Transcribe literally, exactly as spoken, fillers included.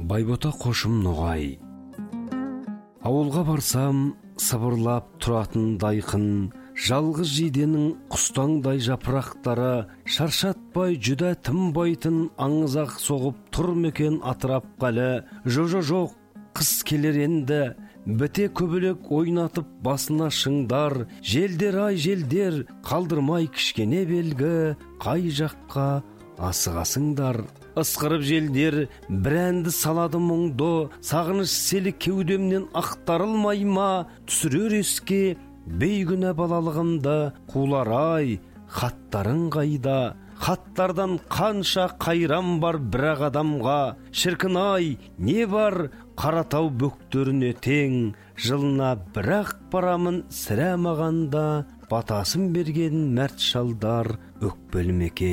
Байбота қошым ноғай. Ауылға барсам, сыбырлап тұратын дайқын, жалғыз жиденің құстаңдай жапырақтары, шаршатпай жүдә тынбайтын аңызақ соғып тұр мекен атырап қалы. Жо-жо жоқ, қыс келер енді, біте көбілек ойнатып басына шыңдар. Желдер ай желдер, қалдырмай кішкене белгі, қай жаққа асығасыңдар.Ысқырып желдер, бірәнді салады мұңды, сағыныш селі кеудемнен ақтарылмай ма? Түсірер еске бейгүнә балалығымды, қулар-ай, хаттарың қайда? Хаттардан қанша қайрам бар бірақ адамға. Шіркін-ай, не бар Қаратау бөктеріне тең? Жылына бірақ барамын сірә мағанда, батасын берген мәрт шалдар өкпелі мекен.